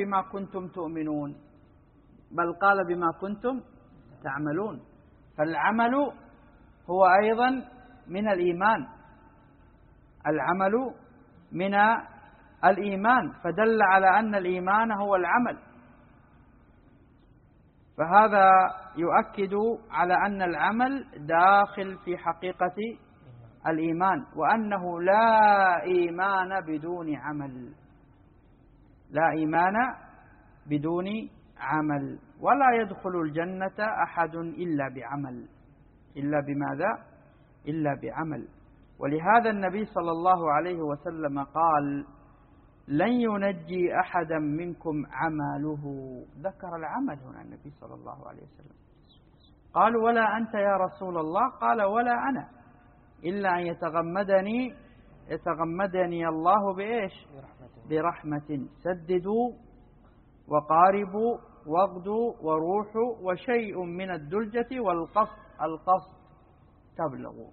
بما كنتم تؤمنون، بل قال بما كنتم تعملون. فالعمل هو أيضا من الإيمان، العمل من الإيمان، فدل على أن الإيمان هو العمل. فهذا يؤكد على أن العمل داخل في حقيقة الإيمان، وأنه لا إيمان بدون عمل، لا إيمان بدون عمل، ولا يدخل الجنة أحد إلا بعمل، إلا بماذا؟ إلا بعمل. ولهذا النبي صلى الله عليه وسلم قال: لن ينجي أحدا منكم عمله. ذكر العمل هنا النبي صلى الله عليه وسلم. قالوا: ولا أنت يا رسول الله؟ قال: ولا أنا، إلا أن يتغمدني الله بإيش؟ برحمة. سددوا وقاربوا واغدوا وروحوا وشيء من الدلجة والقصد تبلغوا.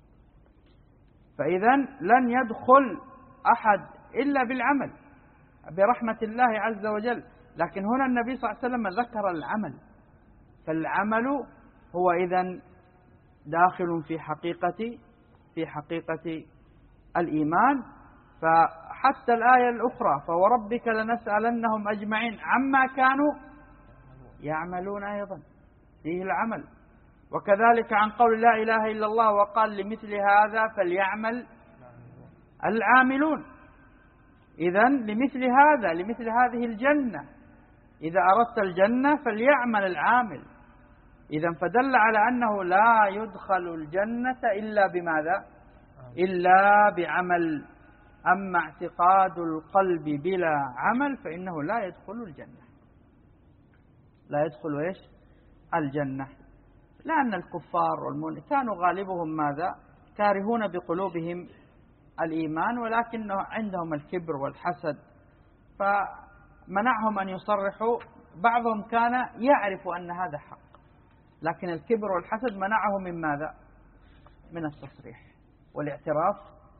فإذا لن يدخل أحد إلا بالعمل برحمة الله عز وجل. لكن هنا النبي صلى الله عليه وسلم ذكر العمل، فالعمل هو إذن داخل في حقيقة الإيمان. فحتى الآية الأخرى: فوربك لنسألنهم أجمعين عما كانوا يعملون، أيضا فيه العمل. وكذلك عن قول لا إله إلا الله، وقال: لمثل هذا فليعمل العاملون. إذن لمثل هذا، لمثل هذه الجنة، إذا أردت الجنة فليعمل العامل. إذن فدل على أنه لا يدخل الجنة إلا بماذا؟ إلا بعمل. أما اعتقاد القلب بلا عمل فإنه لا يدخل الجنة، لا يدخل إيش؟ الجنة. لأن الكفار والمؤمنين كانوا غالبهم ماذا؟ كارهون بقلوبهم الإيمان، ولكن عندهم الكبر والحسد فمنعهم أن يصرحوا. بعضهم كان يعرف أن هذا حق، لكن الكبر والحسد منعه من ماذا؟ من التصريح والاعتراف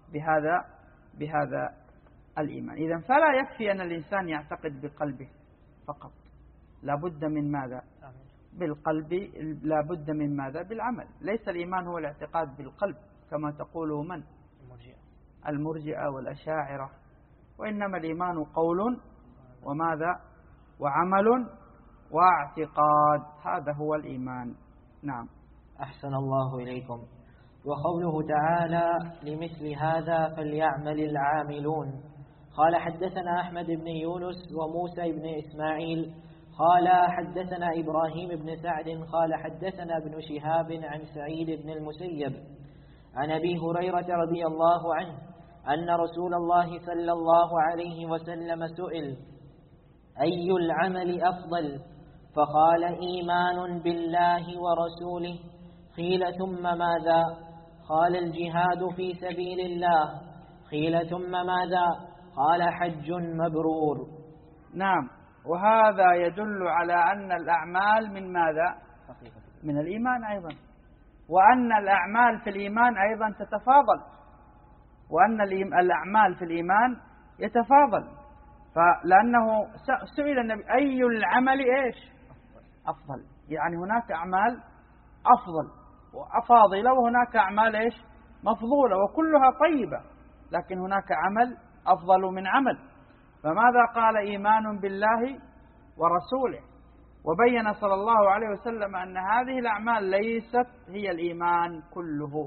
بهذا الإيمان. إذن فلا يكفي أن الإنسان يعتقد بقلبه فقط، لا بد من ماذا؟ بالقلب، لا بد من ماذا؟ بالعمل. ليس الإيمان هو الاعتقاد بالقلب كما تقوله من؟ المرجئة والأشاعرة، وإنما الإيمان قول وماذا؟ وعمل واعتقاد، هذا هو الإيمان. نعم. أحسن الله إليكم. وقوله تعالى: لمثل هذا فليعمل العاملون. قال: حدثنا أحمد بن يونس وموسى بن إسماعيل قال: حدثنا إبراهيم بن سعد قال: حدثنا ابن شهاب عن سعيد بن المسيب عن أبي هريرة رضي الله عنه أن رسول الله صلى الله عليه وسلم سئل: أي العمل أفضل؟ فقال: إيمان بالله ورسوله. قيل: ثم ماذا؟ قال: الجهاد في سبيل الله. قيل: ثم ماذا؟ قال: حج مبرور. نعم. وهذا يدل على أن الأعمال من ماذا؟ من الإيمان أيضا، وأن الأعمال في الإيمان أيضا تتفاضل، وأن الأعمال في الإيمان يتفاضل. فلأنه سئل النبي: أي العمل إيش أفضل؟ يعني هناك أعمال أفضل وأفاضلة، وهناك أعمال إيش مفضولة، وكلها طيبة، لكن هناك عمل أفضل من عمل. فماذا قال؟ إيمان بالله ورسوله. وبين صلى الله عليه وسلم أن هذه الأعمال ليست هي الإيمان كله،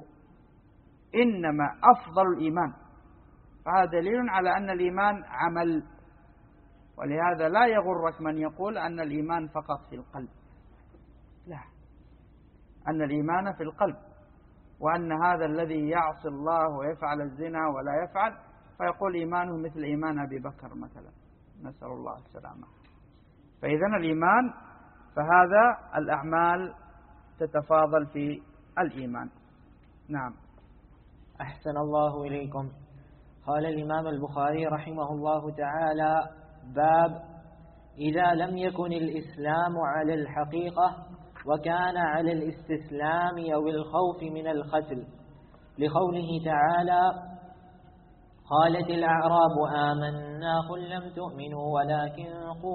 إنما أفضل الإيمان. فهذا دليل على أن الإيمان عمل. ولهذا لا يغرك من يقول أن الإيمان فقط في القلب، لا، أن الإيمان في القلب، وأن هذا الذي يعصي الله ويفعل الزنا ولا يفعل فيقول إيمانه مثل إيمان أبي بكر مثلا، نسأل الله السلامة. فإذا الإيمان، فهذا الأعمال تتفاضل في الإيمان. نعم. أحسن الله إليكم. قال الإمام البخاري رحمه الله تعالى: باب إذا لم يكن الإسلام على الحقيقة وكان على الاستسلام أو الخوف من القتل، لقوله تعالى: قالت الأعراب آمنا قل لم تؤمنوا ولكن